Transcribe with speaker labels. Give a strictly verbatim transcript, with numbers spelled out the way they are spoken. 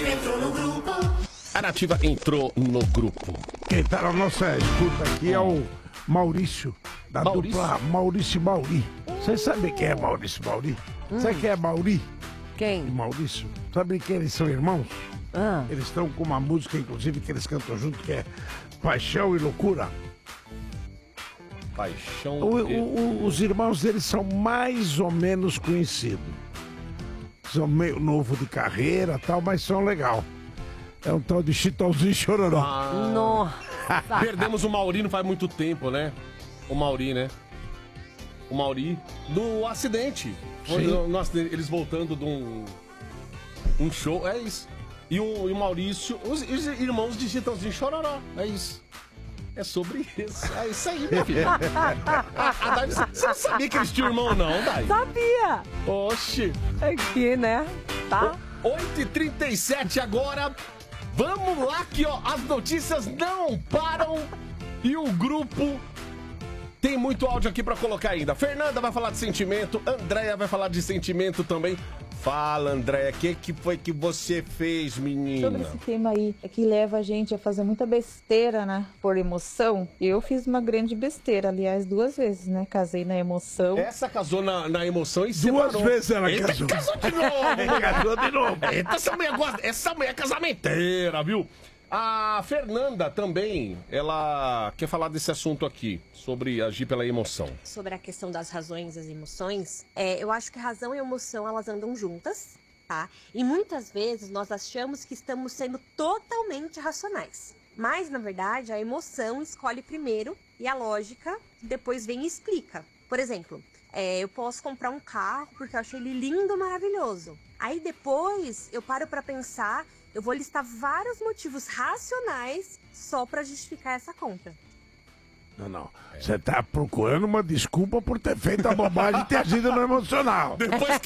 Speaker 1: entrou no grupo.
Speaker 2: A Nativa entrou no grupo.
Speaker 3: Quem tá na nossa escuta aqui é o Maurício, da
Speaker 2: Maurício?
Speaker 3: dupla Maurício e Mauri. Vocês sabem quem é Maurício e Mauri? Sabe quem é Mauri e
Speaker 4: Quem?
Speaker 3: Maurício? Sabe que eles são irmãos?
Speaker 4: Ah,
Speaker 3: Eles estão com uma música, inclusive, que eles cantam junto, que é Paixão e Loucura.
Speaker 2: Paixão.
Speaker 3: O-
Speaker 2: de-
Speaker 3: o- o- os irmãos deles são mais ou menos conhecidos. São meio novo de carreira e tal, mas são legal. É um tal de Chitãozinho e Chororó.
Speaker 2: Ah,
Speaker 4: nossa.
Speaker 2: perdemos o Mauri não faz muito tempo, né? O Mauri, né? O Mauri do acidente. Foi
Speaker 3: Sim.
Speaker 2: no- no acidente, eles voltando de um, um show, é isso. E o, e o Maurício, os, os irmãos de Chitãozinho e Chororó, é isso. É sobre isso. É isso aí, minha filha. A Dai, você não sabia que eles tinham irmão, não, Dai?
Speaker 4: Sabia!
Speaker 2: Oxi.
Speaker 4: Aqui, né? Tá?
Speaker 2: oito e trinta e sete agora. Vamos lá que ó, as notícias não param e o grupo tem muito áudio aqui pra colocar ainda. Fernanda vai falar de sentimento, Andréia vai falar de sentimento também. Fala, Andréia, o que, que foi que você fez, menina?
Speaker 5: Sobre esse tema aí, é que leva a gente a fazer muita besteira, né? Por emoção. Eu fiz uma grande besteira, aliás, duas vezes, né? Casei na emoção.
Speaker 2: Essa casou na, na emoção e
Speaker 3: Duas
Speaker 2: separou.
Speaker 3: vezes ela
Speaker 2: Eita,
Speaker 3: casou.
Speaker 2: casou de novo.
Speaker 3: Casou de novo.
Speaker 2: Eita, essa mulher gosta, essa mulher é casamenteira, viu? A Fernanda também, ela quer falar desse assunto aqui, sobre agir pela emoção.
Speaker 6: Sobre a questão das razões e das emoções, é, eu acho que razão e emoção elas andam juntas, tá? E muitas vezes nós achamos que estamos sendo totalmente racionais. Mas, na verdade, a emoção escolhe primeiro e a lógica depois vem e explica. Por exemplo, é, eu posso comprar um carro porque eu achei ele lindo, maravilhoso. Aí depois eu paro para pensar, eu vou listar vários motivos racionais só para justificar essa compra.
Speaker 3: Não, não. Você tá procurando uma desculpa por ter feito a bobagem e ter agido no emocional.
Speaker 2: Depois